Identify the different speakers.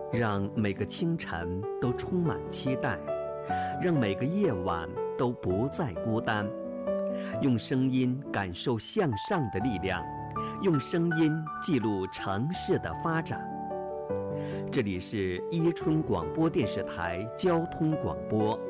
Speaker 1: 让每个清晨都充满期待，让每个夜晚都不再孤单。用声音感受向上的力量，用声音记录城市的发展。这里是伊春广播电视台交通广播。